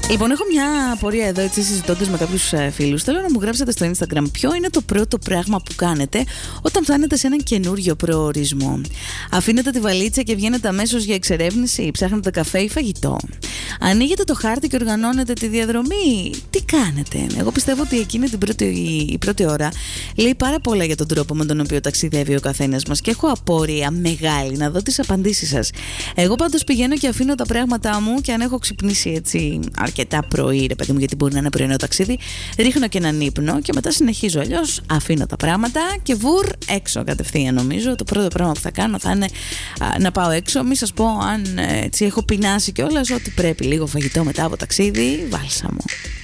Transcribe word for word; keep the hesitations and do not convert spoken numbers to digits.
Λοιπόν, έχω μια απορία εδώ, έτσι συζητώντας με κάποιους φίλους. Θέλω να μου γράψετε στο Instagram ποιο είναι το πρώτο πράγμα που κάνετε όταν φτάνετε σε έναν καινούριο προορισμό. Αφήνετε τη βαλίτσα και βγαίνετε αμέσως για εξερεύνηση, ψάχνετε καφέ ή φαγητό. Ανοίγετε το χάρτη και οργανώνετε τη διαδρομή. Τι κάνετε? Εγώ πιστεύω ότι εκείνη την πρώτη, η πρώτη ώρα λέει πάρα πολλά για τον τρόπο με τον οποίο ταξιδεύει ο καθένας μας και έχω απορία μεγάλη να δω τις απαντήσεις σας. Εγώ πάντως πηγαίνω και αφήνω τα πράγματά μου και αν έχω ξυπνήσει έτσι αρκετά πρωί, ρε παιδί μου, γιατί μπορεί να είναι πρωινό ταξίδι, ρίχνω και έναν ύπνο και μετά συνεχίζω. Αλλιώς αφήνω τα πράγματα και βουρ έξω κατευθείαν. Νομίζω το πρώτο πράγμα που θα κάνω θα είναι α, να πάω έξω. Μη σας πω αν έτσι έχω πεινάσει κιόλας, ότι πρέπει λίγο φαγητό μετά από ταξίδι, βάλσαμο.